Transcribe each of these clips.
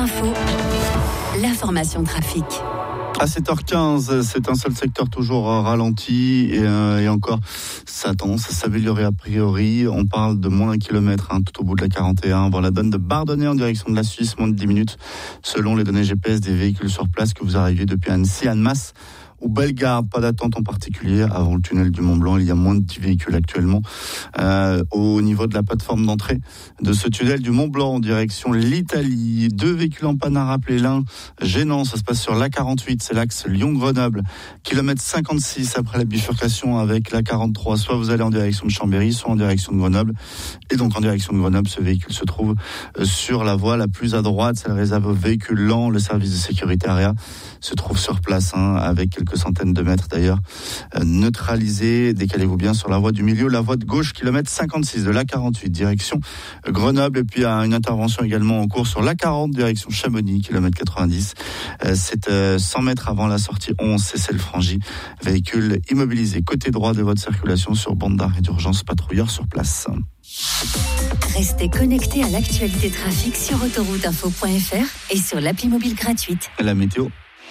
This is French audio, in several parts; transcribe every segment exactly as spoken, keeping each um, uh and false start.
Info, l'information trafic. À sept heures quinze, c'est un seul secteur toujours ralenti et, euh, et encore, ça a tendance à s'améliorer a priori. On parle de moins d'un kilomètre hein, tout au bout de la quarante et un. Bon, la donne de Bardonnay en direction de la Suisse, moins de dix minutes selon les données G P S des véhicules sur place que vous arrivez depuis Annecy, Annemasse ou Bellegarde. Pas d'attente en particulier avant le tunnel du Mont Blanc. Il y a moins de dix véhicules actuellement euh, au niveau de la plateforme d'entrée de ce tunnel du Mont Blanc en direction l'Italie. Deux véhicules en panne à rappeler. L'un gênant, ça se passe sur l'A quarante-huit, c'est l'axe Lyon-Grenoble, kilomètre cinquante-six après la bifurcation avec l'A quarante-trois. Soit vous allez en direction de Chambéry, soit en direction de Grenoble. Et donc en direction de Grenoble, ce véhicule se trouve sur la voie la plus à droite, c'est la réserve aux véhicules lents. Le service de sécurité AREA se trouve sur place hein, avec quelques centaines de mètres d'ailleurs euh, neutralisés. Décalez-vous bien sur la voie du milieu, la voie de gauche, kilomètre cinquante-six de l'A quarante-huit, direction Grenoble. Et puis il y a une intervention également en cours sur l'A quarante, direction Chamonix, kilomètre quatre-vingt-dix. Euh, c'est euh, cent mètres avant la sortie onze, c'est celle franchie. Véhicule immobilisé côté droit de votre circulation sur bande d'arrêt d'urgence, patrouilleur sur place. Restez connectés à l'actualité trafic sur autoroute info point f r et sur l'appli mobile gratuite. La météo.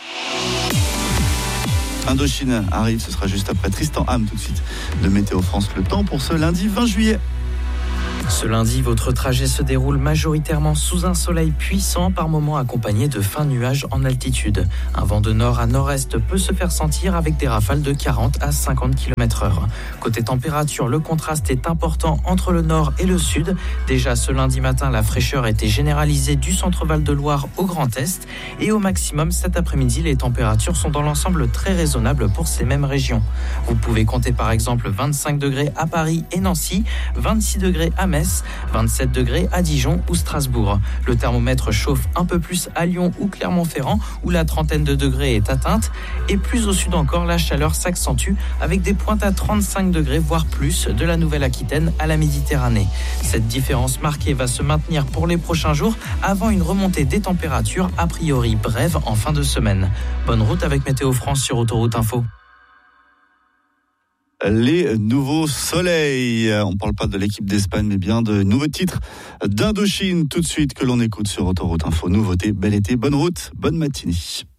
Indochine arrive, ce sera juste après Tristan Ham tout de suite de Météo France. Le temps pour ce lundi vingt juillet. Ce lundi, votre trajet se déroule majoritairement sous un soleil puissant, par moments accompagné de fins nuages en altitude. Un vent de nord à nord-est peut se faire sentir avec des rafales de quarante à cinquante kilomètres heure. Côté température, le contraste est important entre le nord et le sud. Déjà ce lundi matin, la fraîcheur était généralisée du centre-Val de Loire au Grand Est. Et au maximum, cet après-midi, les températures sont dans l'ensemble très raisonnables pour ces mêmes régions. Vous pouvez compter par exemple vingt-cinq degrés à Paris et Nancy, vingt-six degrés à Metz, vingt-sept degrés à Dijon ou Strasbourg. Le thermomètre chauffe un peu plus à Lyon ou Clermont-Ferrand où la trentaine de degrés est atteinte. Et plus au sud encore, la chaleur s'accentue avec des pointes à trente-cinq degrés voire plus de la Nouvelle-Aquitaine à la Méditerranée. Cette différence marquée va se maintenir pour les prochains jours avant une remontée des températures a priori brève en fin de semaine. Bonne route avec Météo France sur Autoroute Info. Les nouveaux soleils. On ne parle pas de l'équipe d'Espagne, mais bien de nouveaux titres d'Indochine tout de suite que l'on écoute sur Autoroute Info. Nouveauté, bel été, bonne route, bonne matinée.